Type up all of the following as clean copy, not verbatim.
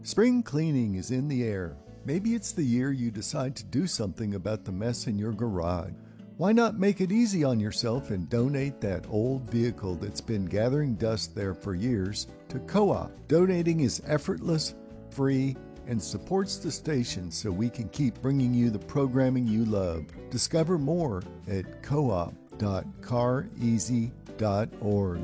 Spring cleaning is in the air. Maybe it's the year you decide to do something about the mess in your garage. Why not make it easy on yourself and donate that old vehicle that's been gathering dust there for years to Co-op? Donating is effortless, free, and supports the station so we can keep bringing you the programming you love. Discover more at coop.careasy.org.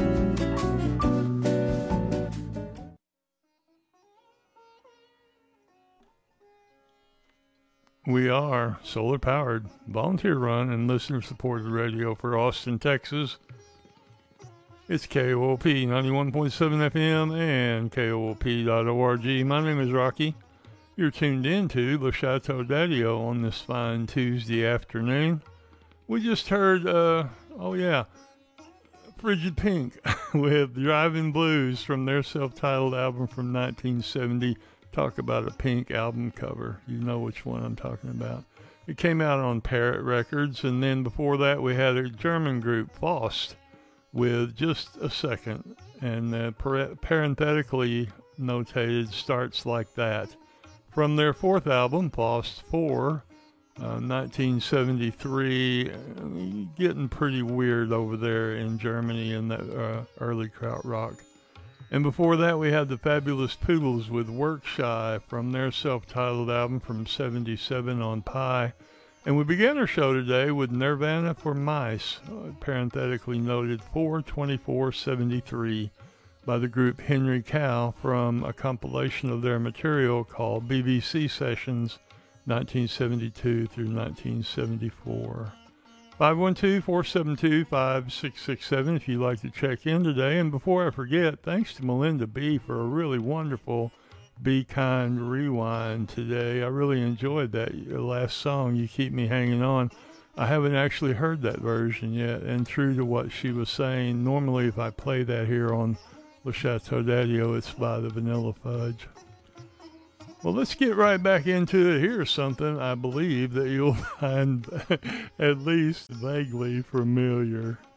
We are solar-powered, volunteer-run, and listener-supported radio for Austin, Texas. It's KOOP 91.7 FM and KOOP.org. My name is Rocky. You're tuned in to Le Chateau d'Addio on this fine Tuesday afternoon. We just heard, Frigid Pink with Driving Blues from their self-titled album from 1970. Talk about a Pink album cover. You know which one I'm talking about. It came out on Parrot Records, and then before that we had a German group, Faust, with Just a Second, and parenthetically notated starts like that. From their fourth album, Faust 4, 1973, getting pretty weird over there in Germany in that early krautrock. And before that, we had the Fabulous Poodles with Work Shy from their self-titled album from 77 on Pi. And we began our show today with Nirvana for Mice, parenthetically noted 4/24/73, by the group Henry Cow from a compilation of their material called BBC Sessions 1972 through 1974. 512-472-5667 if you'd like to check in today. And before I forget, thanks to Melinda B. for a really wonderful Be Kind rewind today. I really enjoyed that last song, You Keep Me Hanging On. I haven't actually heard that version yet, and true to what she was saying, normally if I play that here on Le Chateau d'Addio, it's by the Vanilla Fudge. Well, let's get right back into it. Here's something I believe that you'll find at least vaguely familiar.